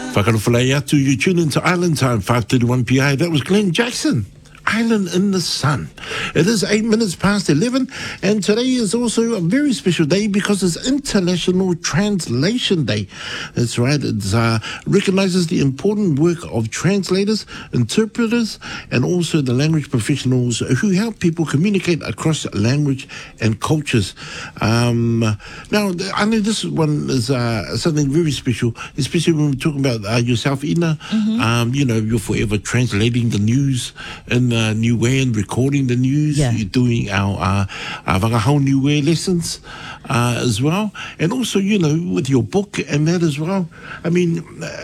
Whakarawhalai atu, you tune into Island Time, 5:31 PI. That was Glenn Jackson. Island in the Sun. It is 8 minutes past 11, and today is also a very special day because it's International Translation Day. That's right. It recognizes the important work of translators, interpreters, and also the language professionals who help people communicate across language and cultures. Now, I know this one is something very special, especially when we're talking about yourself, Ina. You know, you're forever translating the news in Niue and recording the news. Yeah. You're doing our Wangahau Niue lessons as well. And also, you know, with your book and that as well. I mean,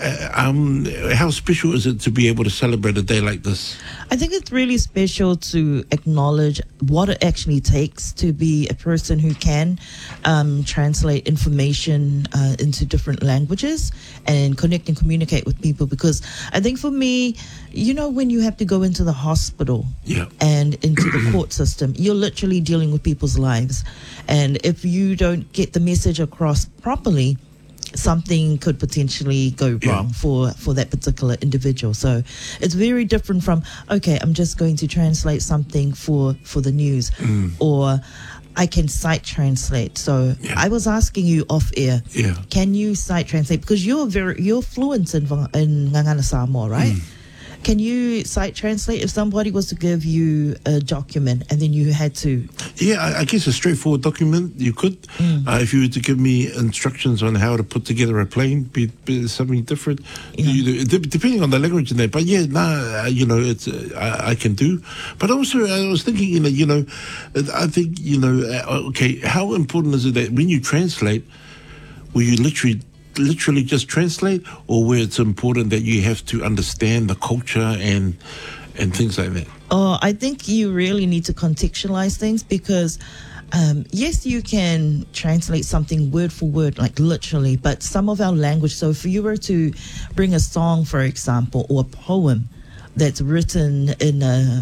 how special is it to be able to celebrate a day like this? I think it's really special to acknowledge what it actually takes to be a person who can translate information into different languages and connect and communicate with people. Because I think for me, you know, when you have to go into the hospital and into the court system, you're literally dealing with people's lives. And if you don't get the message across properly, something could potentially go wrong for that particular individual. So it's very different from, okay, I'm just going to translate something for the news, or I can sight translate. So I was asking you off air, can you sight translate? Because you're fluent in Ngangana Samoa, right? Can you sight translate if somebody was to give you a document and then you had to? Yeah, I guess a straightforward document you could. If you were to give me instructions on how to put together a plane, be something different, depending on the language in there. But you know, it's I can do. But also, I was thinking, you know, I think, you know, okay, how important is it that when you translate, will you literally just translate, or where it's important that you have to understand the culture and things like that? Oh, I think you really need to contextualize things, because yes, you can translate something word for word, like literally, but some of our language, so if you were to bring a song, for example, or a poem that's written in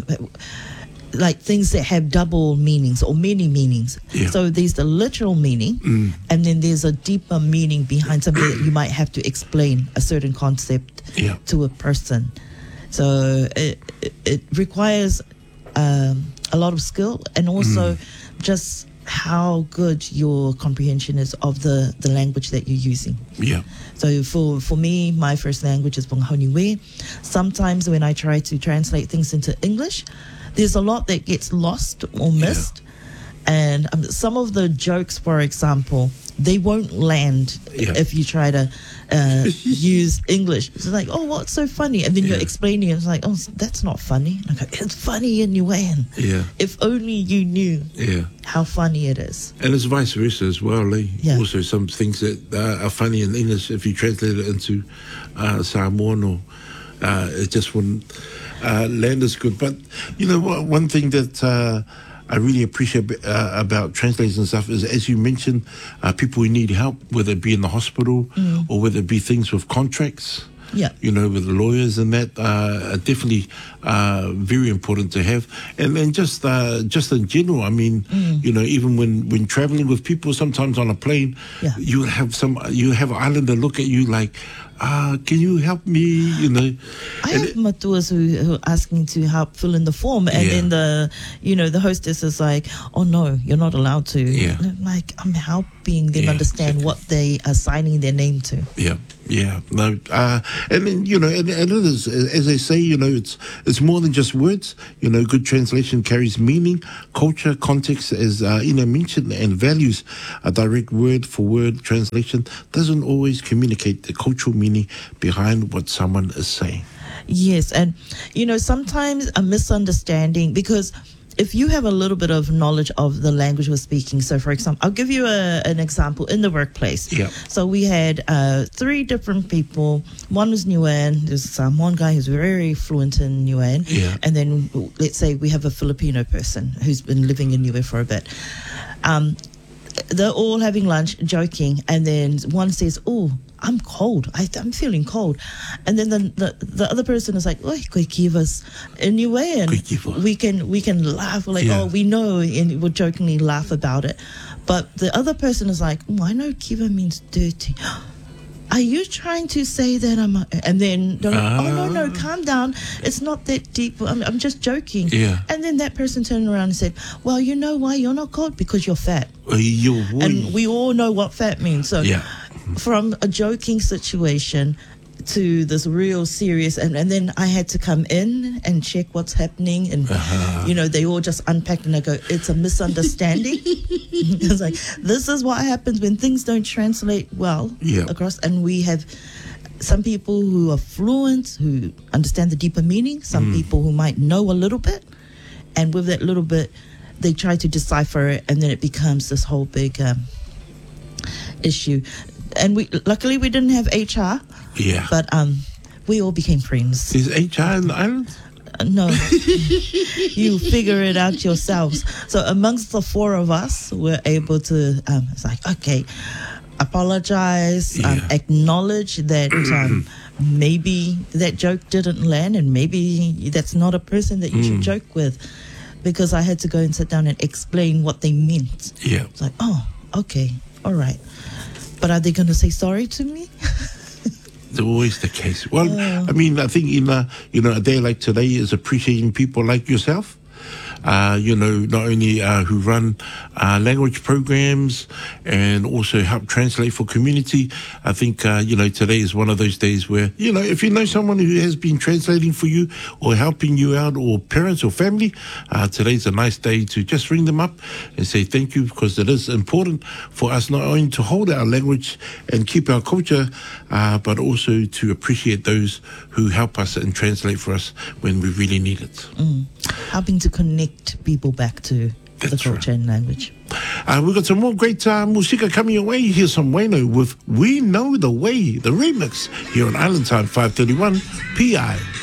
like things that have double meanings or many meanings. So there's the literal meaning, and then there's a deeper meaning behind something that you might have to explain a certain concept to a person. So it requires a lot of skill, and also just how good your comprehension is of the language that you're using. So for me, my first language is Wangahau Niue. Sometimes when I try to translate things into English, there's a lot that gets lost or missed. And some of the jokes, for example, they won't land if you try to use English. It's like, oh, what's so funny? And then you're explaining it. It's like, oh, that's not funny. And I go, it's funny in Niuean. If only you knew how funny it is. And it's vice versa as well. Also, some things that are funny in English, if you translate it into Samoan, or it just wouldn't land as good. But, you know, one thing that I really appreciate about translators and stuff is, as you mentioned, people who need help, whether it be in the hospital or whether it be things with contracts. You know, with the lawyers and that, are definitely very important to have. And then just in general, I mean, you know, even when traveling with people, sometimes on a plane, you have an islander look at you like, can you help me? You know, I have matuas who are asking to help fill in the form, and then the hostess is like, "Oh no, you're not allowed to." And I'm like, I'm helping them understand what they are signing their name to. No, and then, you know, and it is, as they say, you know, it's more than just words. You know, good translation carries meaning, culture, context, as Ina mentioned, and values. A direct word for word translation doesn't always communicate the cultural meaning behind what someone is saying. Yes, and you know, sometimes a misunderstanding, because if you have a little bit of knowledge of the language we're speaking, so for example, I'll give you an example in the workplace. So we had 3 different people. One was Niuean. There's one guy who's very fluent in Niuean. And then let's say we have a Filipino person who's been living in Niue for a bit. They're all having lunch, joking, and then one says, "Oh, I'm cold. I'm feeling cold." And then the other person is like, "Oi, koe kivas." Anyway, and we can laugh, like, "Oh, we know," and we'll jokingly laugh about it. But the other person is like, "Oh, I know kiva means dirty." are you trying to say that I'm and then they're like, oh no, calm down, it's not that deep, I'm just joking. And then that person turned around and said, well, you know why you're not cold? Because you're fat. And we all know what fat means. So from a joking situation to this real serious, and then I had to come in and check what's happening, and they all just unpacked, and I go, it's a misunderstanding. It's like, this is what happens when things don't translate well across, and we have some people who are fluent, who understand the deeper meaning, some people who might know a little bit, and with that little bit they try to decipher it, and then it becomes this whole big issue. And luckily we didn't have HR. But we all became friends. Is HR in the island? No. You figure it out yourselves. So amongst the four of us, we're able to, it's like, okay, apologize, acknowledge that maybe that joke didn't land, and maybe that's not a person that you should joke with. Because I had to go and sit down and explain what they meant. It's like, oh, okay, all right. But are they going to say sorry to me? It's always the case. Well, I mean, I think in a day like today is appreciating people like yourself. Not only who run language programs and also help translate for community. I think, today is one of those days where, if you know someone who has been translating for you or helping you out, or parents or family, today's a nice day to just ring them up and say thank you, because it is important for us not only to hold our language and keep our culture, but also to appreciate those who help us and translate for us when we really need it. Helping to connect people back to the culture and language. We've got some more great musika coming your way. Here's some Wayno with We Know the Way, the remix, here on Island Time 531 PI.